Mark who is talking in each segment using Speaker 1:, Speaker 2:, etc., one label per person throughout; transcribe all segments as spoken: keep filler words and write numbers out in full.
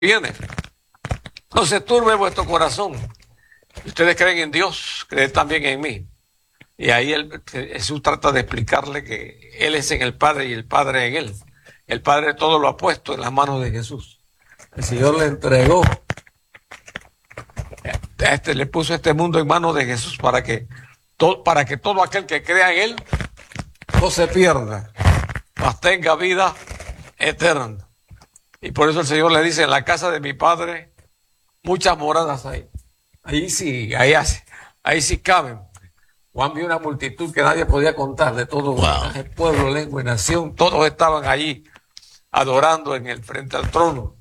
Speaker 1: viene. No se turbe vuestro corazón. Ustedes creen en Dios, creen también en mí. Y ahí él, Jesús trata de explicarle que Él es en el Padre y el Padre en Él. El Padre todo lo ha puesto en las manos de Jesús. El Señor le entregó, este, le puso este mundo en manos de Jesús para que, to, para que todo aquel que crea en Él no se pierda, mas tenga vida eterna. Y por eso el Señor le dice, en la casa de mi Padre muchas moradas hay. Ahí sí, ahí, hace, ahí sí caben. Juan vio una multitud que nadie podía contar, de todo wow. El pueblo, lengua y nación, todos estaban allí adorando en el frente al trono.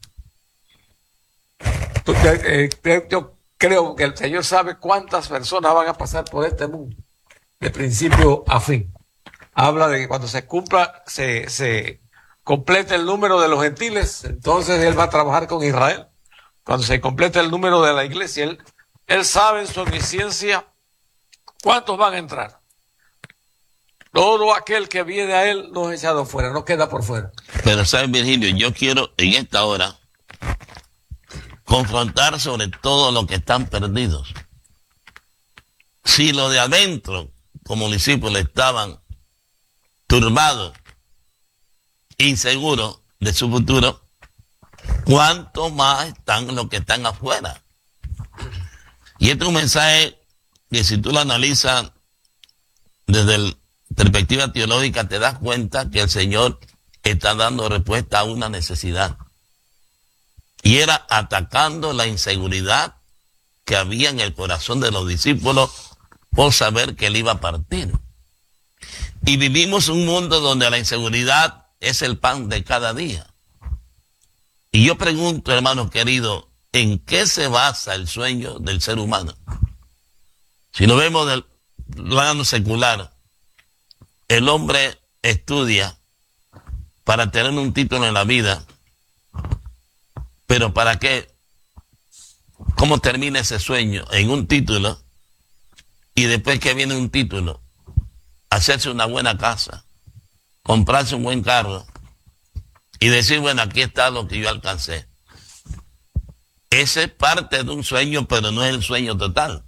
Speaker 1: Yo creo que el Señor sabe cuántas personas van a pasar por este mundo, de principio a fin. Habla de que cuando se cumpla, se, se complete el número de los gentiles, entonces Él va a trabajar con Israel. Cuando se complete el número de la iglesia, Él, él sabe en su omnisciencia cuántos van a entrar. Todo aquel que viene a Él no es echado fuera, no queda por fuera.
Speaker 2: Pero sabes, Virgilio, yo quiero en esta hora confrontar sobre todo los que están perdidos. Si los de adentro, como discípulos, estaban turbados, inseguros de su futuro, ¿cuánto más están los que están afuera? Y este es un mensaje que si tú lo analizas desde la perspectiva teológica, te das cuenta que el Señor está dando respuesta a una necesidad. Y era atacando la inseguridad que había en el corazón de los discípulos por saber que Él iba a partir. Y vivimos un mundo donde la inseguridad es el pan de cada día. Y yo pregunto, hermano querido, ¿en qué se basa el sueño del ser humano? Si lo vemos del plano secular, el hombre estudia para tener un título en la vida, pero ¿para qué? ¿Cómo termina ese sueño? En un título, y después que viene un título, hacerse una buena casa, comprarse un buen carro, y decir, bueno, aquí está lo que yo alcancé. Ese es parte de un sueño, pero no es el sueño total.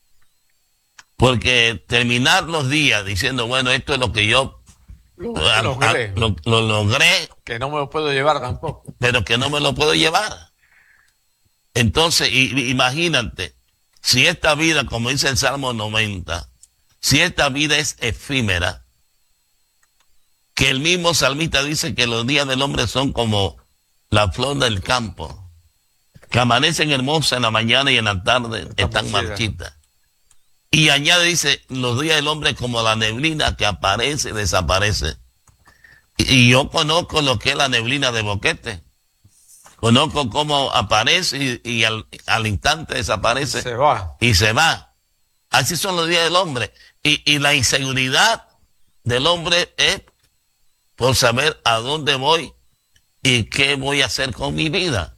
Speaker 2: Porque terminar los días diciendo, bueno, esto es lo que yo
Speaker 1: lo, a, logré.
Speaker 2: A, lo, lo logré.
Speaker 1: Que no me lo puedo llevar tampoco.
Speaker 2: Pero que no me lo puedo llevar. Entonces, y, imagínate, si esta vida, como dice el Salmo noventa, si esta vida es efímera, que el mismo salmista dice que los días del hombre son como la flor del campo, que amanecen hermosas en la mañana y en la tarde están marchitas. Y añade, dice, los días del hombre como la neblina que aparece y desaparece. Y, y yo conozco lo que es la neblina de Boquete. Conozco cómo aparece y, y al, al instante desaparece.
Speaker 1: Se va.
Speaker 2: Y se va. Así son los días del hombre. Y, y la inseguridad del hombre es por saber a dónde voy y qué voy a hacer con mi vida.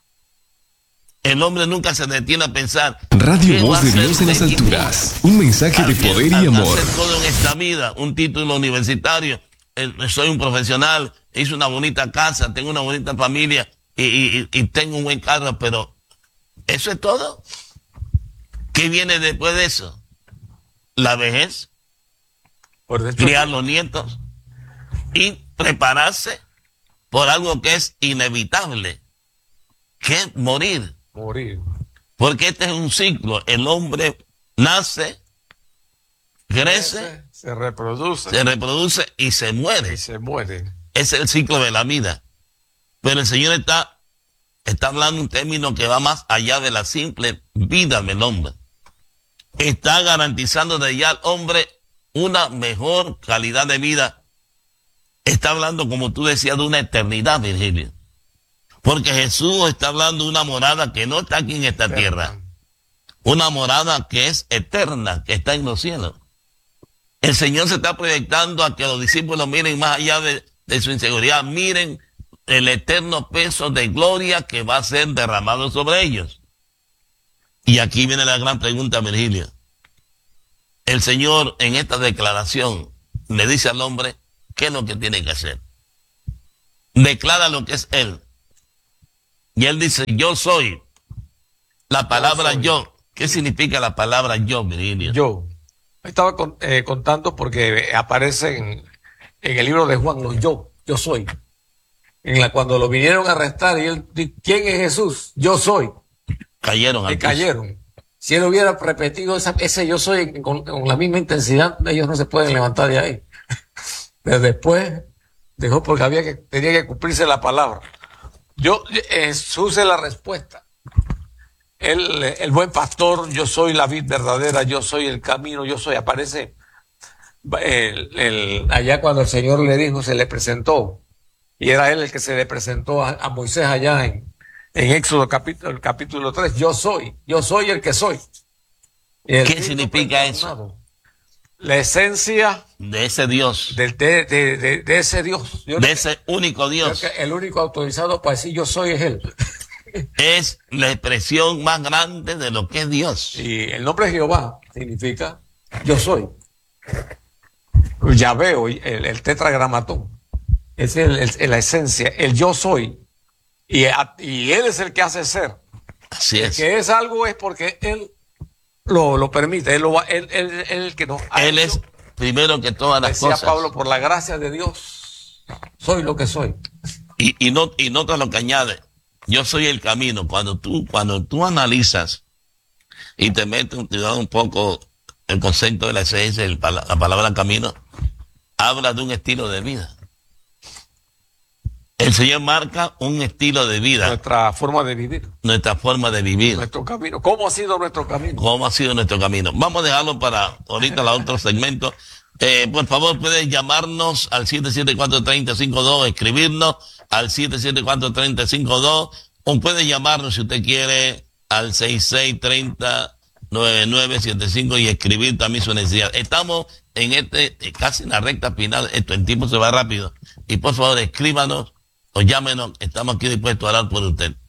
Speaker 2: El hombre nunca se detiene a pensar.
Speaker 3: Radio Voz de Dios en las alturas. Un mensaje de poder y amor.
Speaker 2: Hacer todo en esta vida, un título universitario, eh, soy un profesional, hice una bonita casa, tengo una bonita familia y, y, y tengo un buen carro, pero ¿eso es todo? ¿Qué viene después de eso? La vejez,
Speaker 1: por dentro,
Speaker 2: criar los nietos y prepararse por algo que es inevitable, que es morir.
Speaker 1: Morir.
Speaker 2: Porque este es un ciclo. El hombre nace, crece,
Speaker 1: crece se reproduce.
Speaker 2: Se reproduce y se muere.
Speaker 1: Y se muere.
Speaker 2: Ese es el ciclo de la vida. Pero el Señor está, está hablando un término que va más allá de la simple vida del hombre. Está garantizando de ya al hombre una mejor calidad de vida. Está hablando, como tú decías, de una eternidad, Virgilio. Porque Jesús está hablando de una morada que no está aquí en esta tierra. Una morada que es eterna, que está en los cielos. El Señor se está proyectando a que los discípulos miren más allá de, de su inseguridad. Miren el eterno peso de gloria que va a ser derramado sobre ellos. Y aquí viene la gran pregunta, Virgilio. El Señor en esta declaración le dice al hombre qué es lo que tiene que hacer. Declara lo que es Él. Y él dice, yo soy. La palabra
Speaker 1: soy.
Speaker 2: yo. ¿Qué significa la palabra yo, Virgilio?
Speaker 1: Yo. Estaba con- eh, contando porque aparece en, en el libro de Juan los yo, yo soy. En la, cuando lo vinieron a arrestar y él, di- ¿quién es Jesús? Yo soy.
Speaker 2: Cayeron al
Speaker 1: Y
Speaker 2: piso.
Speaker 1: cayeron. Si él hubiera repetido esa- ese yo soy con, con la misma intensidad, ellos no se pueden levantar de ahí. Pero después dejó porque había que, tenía que cumplirse la palabra. Yo, Jesús es la respuesta. El, el buen pastor, yo soy la vid verdadera, yo soy el camino, yo soy, aparece el, el- allá cuando el Señor le dijo, se le presentó, y era él el que se le presentó a, a Moisés allá en, en Éxodo capítulo, el capítulo tres, yo soy, yo soy el que soy. Y el
Speaker 2: ¿Qué
Speaker 1: Cristo
Speaker 2: significa
Speaker 1: fue
Speaker 2: eso?
Speaker 1: encarnado. La esencia
Speaker 2: De ese Dios.
Speaker 1: del- de, de, de, de ese Dios. Yo
Speaker 2: De
Speaker 1: creo
Speaker 2: ese único
Speaker 1: que-
Speaker 2: Dios.
Speaker 1: creo que el único autorizado para decir yo soy es él.
Speaker 2: Es la expresión más grande de lo que es Dios.
Speaker 1: Y el nombre de Jehová significa yo soy. Ya veo el, el tetragramatón. Es el- el- la esencia, el yo soy. Y, a- y él es el que hace ser.
Speaker 2: Así
Speaker 1: El
Speaker 2: es.
Speaker 1: que es algo es porque él lo, lo permite. Él, lo va- él, él- él es el que nos ha
Speaker 2: Él
Speaker 1: hecho.
Speaker 2: es primero que todas las
Speaker 1: Decía
Speaker 2: cosas.
Speaker 1: Pablo, por la gracia de Dios, soy lo que soy.
Speaker 2: Y, y no, y nota lo que añade. Yo soy el camino. Cuando tú, cuando tú analizas y te metes, te da un poco el concepto de la esencia, el pala- la palabra camino, habla de un estilo de vida. El Señor marca un estilo de vida,
Speaker 1: Nuestra forma de vivir,
Speaker 2: nuestra forma de vivir.
Speaker 1: nuestro camino. ¿Cómo ha sido nuestro camino?
Speaker 2: ¿Cómo ha sido nuestro camino? Vamos a dejarlo para ahorita el otro segmento. Eh, por favor, puedes llamarnos al siete siete cuatro, tres cero cinco dos, escribirnos al siete siete cuatro, tres cero cinco dos, o puede llamarnos si usted quiere al seis seis tres cero, nueve nueve siete cinco y escribir también su necesidad. Estamos en este, eh, casi en la recta final, esto el tiempo se va rápido. Y por favor, escríbanos o llámenos, estamos aquí dispuestos a hablar por usted.